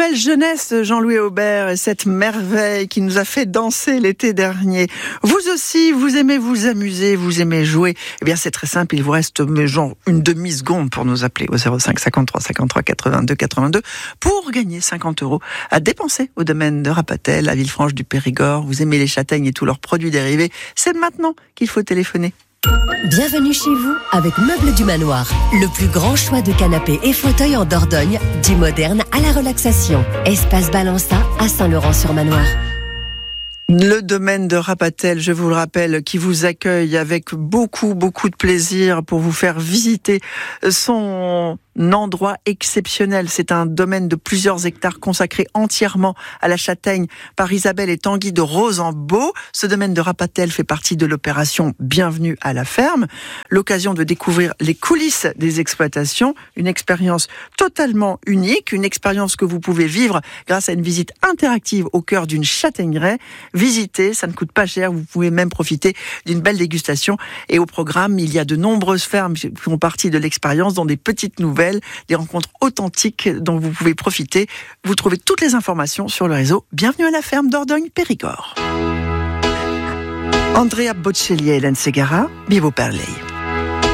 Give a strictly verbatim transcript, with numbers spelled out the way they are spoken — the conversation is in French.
belle jeunesse, Jean-Louis Aubert, et cette merveille qui nous a fait danser l'été dernier. Vous aussi, vous aimez vous amuser, vous aimez jouer. Eh bien, c'est très simple, il vous reste genre une demi-seconde pour nous appeler au zéro cinq cinquante-trois cinquante-trois quatre-vingt-deux quatre-vingt-deux pour gagner cinquante euros à dépenser au domaine de Rapatel, à Villefranche du Périgord. Vous aimez les châtaignes et tous leurs produits dérivés. C'est maintenant qu'il faut téléphoner. Bienvenue chez vous avec Meubles du Manoir. Le plus grand choix de canapés et fauteuils en Dordogne, du moderne à la relaxation. Espace Balança à Saint-Laurent-sur-Manoir. Le domaine de Rapatel, je vous le rappelle, qui vous accueille avec beaucoup, beaucoup de plaisir pour vous faire visiter son endroit exceptionnel. C'est un domaine de plusieurs hectares consacré entièrement à la châtaigne par Isabelle et Tanguy de Rosambeau. Ce domaine de Rapatel fait partie de l'opération Bienvenue à la ferme. L'occasion de découvrir les coulisses des exploitations, une expérience totalement unique, une expérience que vous pouvez vivre grâce à une visite interactive au cœur d'une châtaigneraie. Visitez, ça ne coûte pas cher, vous pouvez même profiter d'une belle dégustation. Et au programme, il y a de nombreuses fermes qui font partie de l'expérience, dont des petites nouvelles, des rencontres authentiques dont vous pouvez profiter. Vous trouvez toutes les informations sur le réseau Bienvenue à la ferme Dordogne Périgord. Andrea Bocelli et Hélène Ségara, Vivo per lei.